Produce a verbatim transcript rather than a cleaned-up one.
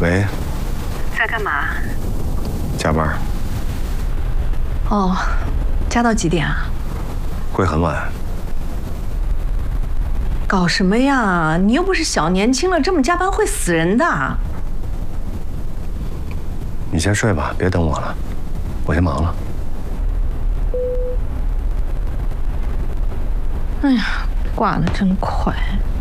喂， 在干嘛？ 加班。 哦，加到几点啊？ 会很晚。 搞什么呀？你又不是小年轻了，这么加班会死人的。 你先睡吧，别等我了，我先忙了。 哎呀，挂得真快。